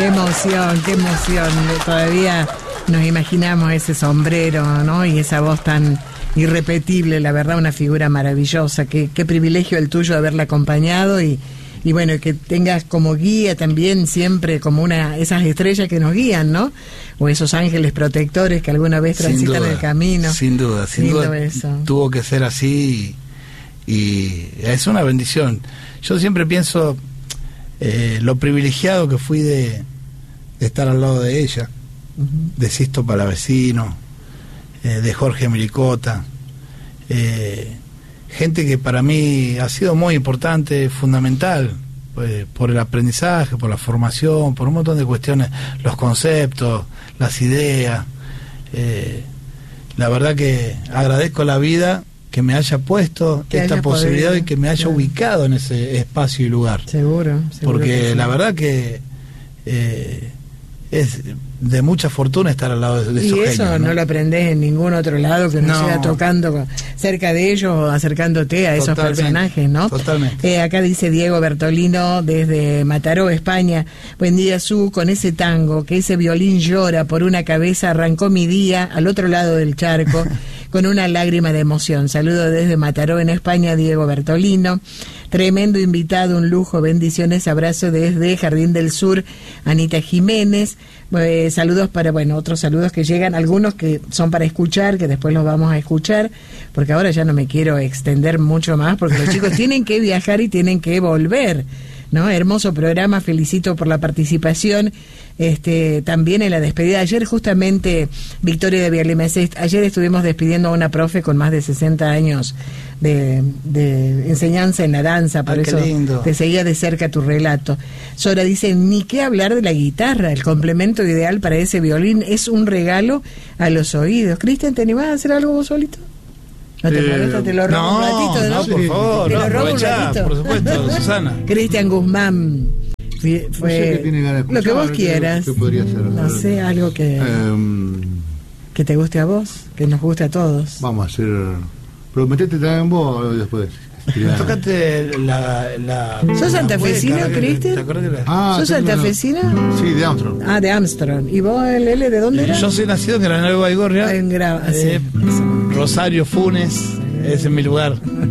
Qué emoción, qué emoción. Todavía nos imaginamos ese sombrero, ¿no? Y esa voz tan irrepetible, la verdad, una figura maravillosa. Qué privilegio el tuyo de haberla acompañado y bueno, que tengas como guía también siempre como esas estrellas que nos guían, ¿no? O esos ángeles protectores que alguna vez transitan el camino. Sin duda, eso. Tuvo que ser así y es una bendición. Yo siempre pienso lo privilegiado que fui de estar al lado de ella, de Sisto Palavecino, de Jorge Miricota, gente que para mí ha sido muy importante, fundamental, por el aprendizaje, por la formación, por un montón de cuestiones, los conceptos, las ideas. La verdad que agradezco la vida que me haya puesto esta posibilidad podido, y que me haya ubicado en ese espacio y lugar. Seguro porque sí. La verdad que es de mucha fortuna estar al lado de esos genios, eso no lo aprendés en ningún otro lado que no sea tocando cerca de ellos o acercándote a esos personajes, ¿no? Totalmente. Acá dice Diego Bertolino desde Mataró, España. Buen día, Su, con ese tango, que ese violín llora por una cabeza, arrancó mi día al otro lado del charco con una lágrima de emoción. Saludo desde Mataró, en España, Diego Bertolino. Tremendo invitado, un lujo, bendiciones, abrazo desde Jardín del Sur, Anita Jiménez. Saludos para, otros saludos que llegan, algunos que son para escuchar, que después los vamos a escuchar, porque ahora ya no me quiero extender mucho más, porque los chicos tienen que viajar y tienen que volver, ¿no? Hermoso programa, felicito por la participación. También en la despedida ayer, justamente Victoria de Vialimesé, ayer estuvimos despidiendo a una profe con más de 60 años de enseñanza en la danza, por eso te seguía de cerca tu relato. Sora dice, ni qué hablar de la guitarra, el complemento ideal para ese violín es un regalo a los oídos. Cristian, ¿te animás a hacer algo vos solito? ¿No te molesta? Te lo robo un ratito, ¿no? No, por favor, te lo robo un ratito. Por supuesto, Susana. Cristian Guzmán fue que lo que vos quieras. ¿Qué podría ser? No sé, algo que te guste a vos, que nos guste a todos. Vamos a hacer. Pero metete también vos después. Tócate la ¿Sos santafesino, Cristian? ¿Te acuerdas de ¿Sos santafesino? Sí, de Armstrong. Ah, de Armstrong. ¿Y vos, Lele, de dónde eras? Yo soy nacido en Granada, Baigorria. En Rosario, Funes, ese es mi lugar.